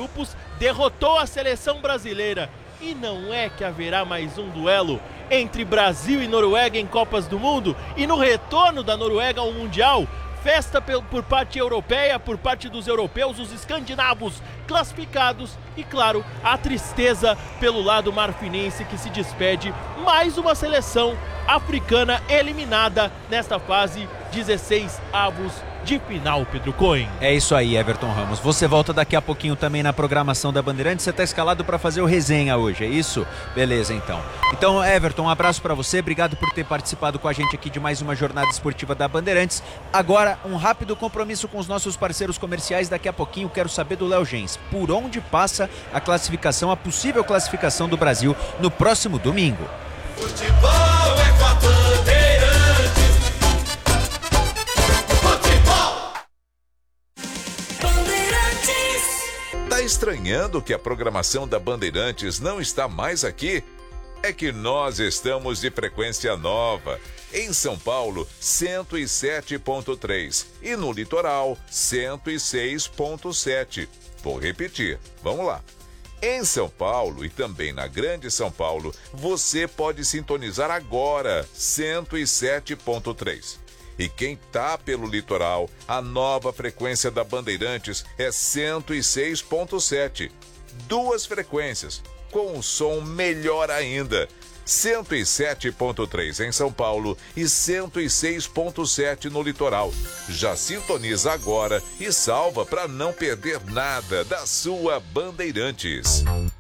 grupos, derrotou a seleção brasileira. E não é que haverá mais um duelo entre Brasil e Noruega em Copas do Mundo? E no retorno da Noruega ao Mundial, festa por parte europeia, por parte dos europeus, os escandinavos classificados e, claro, a tristeza pelo lado marfinense que se despede. Mais uma seleção africana eliminada nesta fase 16 avos de final, Pedro Cohen. É isso aí, Everton Ramos. Você volta daqui a pouquinho também na programação da Bandeirantes. Você está escalado para fazer o resenha hoje, é isso? Beleza, então. Então, Everton, um abraço para você. Obrigado por ter participado com a gente aqui de mais uma jornada esportiva da Bandeirantes. Agora, um rápido compromisso com os nossos parceiros comerciais. Daqui a pouquinho quero saber do Léo Gens. Por onde passa a classificação, a possível classificação do Brasil no próximo domingo? Futebol é com a Bandeirantes. Futebol. Bandeirantes. Tá estranhando que a programação da Bandeirantes não está mais aqui? É que nós estamos de frequência nova. Em São Paulo, 107.3 e no litoral, 106.7. Vou repetir, vamos lá. Em São Paulo e também na Grande São Paulo, você pode sintonizar agora 107.3. E quem tá pelo litoral, a nova frequência da Bandeirantes é 106.7. Duas frequências, com um som melhor ainda. 107.3 em São Paulo e 106.7 no litoral. Já sintoniza agora e salva para não perder nada da sua Bandeirantes.